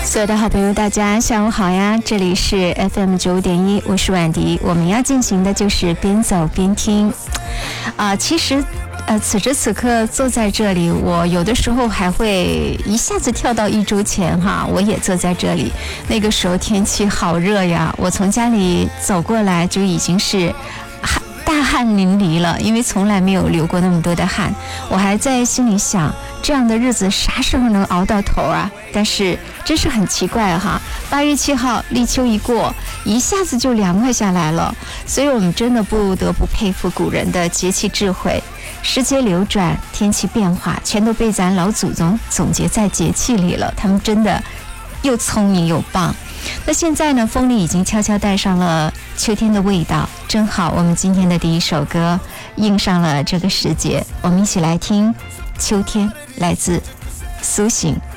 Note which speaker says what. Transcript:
Speaker 1: 所有的好朋友大家下午好呀，这里是 FM95.1，我是婉迪，我们要进行的就是边走边听其实此时此刻坐在这里，我有的时候还会一下子跳到1周前哈，我也坐在这里，那个时候天气好热呀，我从家里走过来就已经是大汗淋漓了，因为从来没有流过那么多的汗。我还在心里想，这样的日子啥时候能熬到头啊？但是真是很奇怪哈，8月7号立秋一过，一下子就凉快下来了。所以我们真的不得不佩服古人的节气智慧，时节流转，天气变化，全都被咱老祖宗总结在节气里了。他们真的又聪明又棒。那现在呢，风里已经悄悄带上了秋天的味道，正好我们今天的第一首歌应上了这个时节，我们一起来听秋天，来自苏醒。